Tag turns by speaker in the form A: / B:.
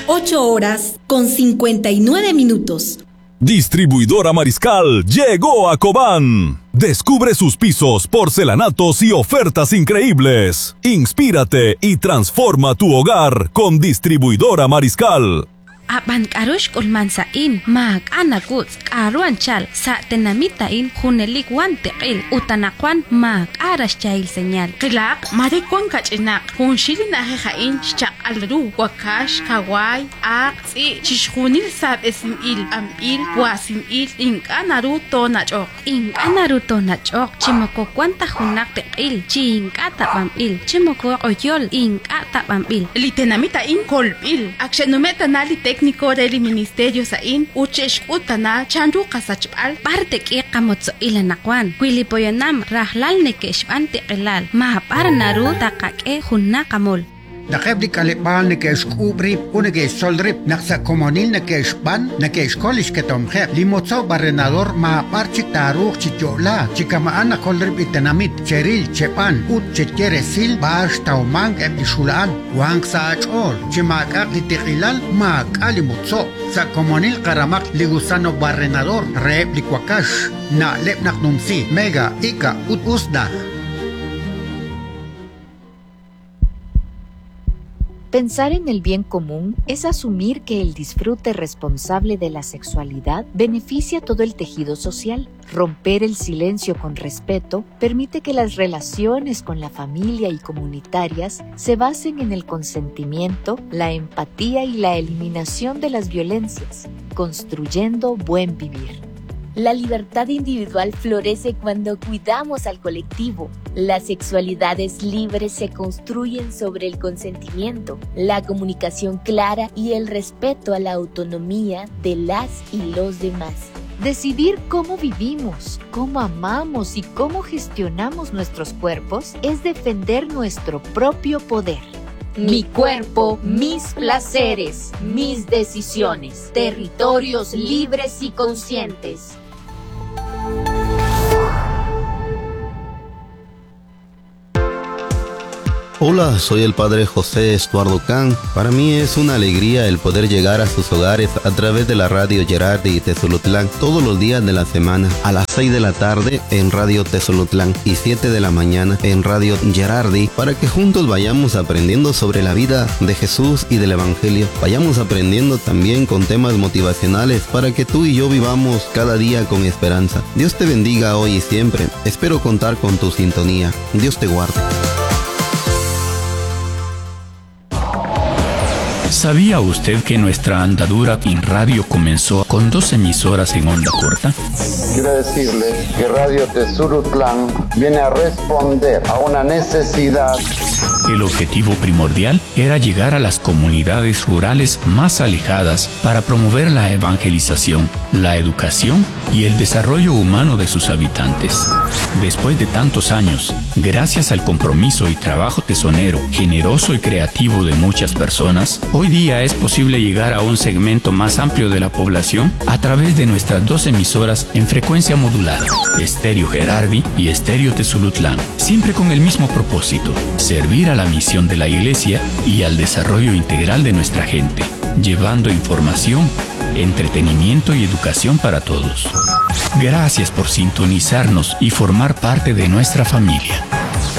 A: 8:59.
B: Distribuidora Mariscal llegó a Cobán. Descubre sus pisos, porcelanatos y ofertas increíbles. Inspírate y transforma tu hogar con Distribuidora Mariscal.
C: Aban karush kulmansain mag anagut karuan chal sa tenamitain hunelik wan teqil utanakwan mag arash chail señal
D: qilaq marikwan kachinak hunshilin ajejain shaq alru wakash kawai aqsi chishkhunil sab esimil amil wasimil inkanaru tonachok chimoko kwanta hunak teqil chinkata bamil chimoko oyol inkata bamil litenamitain kolbil akshenumeta nali técnico del ministerio sain uchesh utana chandu kasachbal
C: parte ki qamotso ilanakwan kwilipoyanam rahlal nekesh ante qilal mahapar naru taqake hunna qamol
E: Nakebli kalipal na keskubri una que solrip naksa komonil na kesban na keskolish ketomhe limotso barrenador ma parchi taruch chichola chikamaan na kolrip itanamit cheril chepan ut chekeresil bash taumang ebishulan wang sa achol chimakak litikilal ma kalimotso sa komonil karamak ligusano barrenador rep likwakash na lepnak numsi mega ika ut usda.
F: Pensar en el bien común es asumir que el disfrute responsable de la sexualidad beneficia todo el tejido social. Romper el silencio con respeto permite que las relaciones con la familia y comunitarias se basen en el consentimiento, la empatía y la eliminación de las violencias, construyendo buen vivir.
G: La libertad individual florece cuando cuidamos al colectivo. Las sexualidades libres se construyen sobre el consentimiento, la comunicación clara y el respeto a la autonomía de las y los demás.
F: Decidir cómo vivimos, cómo amamos y cómo gestionamos nuestros cuerpos es defender nuestro propio poder.
G: Mi cuerpo, mis placeres, mis decisiones. Territorios libres y conscientes.
H: Hola, soy el padre José Estuardo Can. Para mí es una alegría el poder llegar a sus hogares a través de la radio Gerardi y Tezolutlán todos los días de la semana, a las 6 de la tarde en Radio Tezolutlán y 7 de la mañana en Radio Gerardi, para que juntos vayamos aprendiendo sobre la vida de Jesús y del Evangelio. Vayamos aprendiendo también con temas motivacionales para que tú y yo vivamos cada día con esperanza. Dios te bendiga hoy y siempre. Espero contar con tu sintonía. Dios te guarde.
I: ¿Sabía usted que nuestra andadura en radio comenzó con 2 emisoras en onda corta?
J: Quiero decirle que Radio Tezulutlán viene a responder a una necesidad.
I: El objetivo primordial era llegar a las comunidades rurales más alejadas para promover la evangelización, la educación y el desarrollo humano de sus habitantes. Después de tantos años, gracias al compromiso y trabajo tesonero, generoso y creativo de muchas personas, hoy día es posible llegar a un segmento más amplio de la población a través de nuestras 2 emisoras en frecuencia modulada, Estéreo Gerardi y Estéreo Tezulutlán, siempre con el mismo propósito: servir a la misión de la Iglesia y al desarrollo integral de nuestra gente, llevando información, entretenimiento y educación para todos. Gracias por sintonizarnos y formar parte de nuestra familia.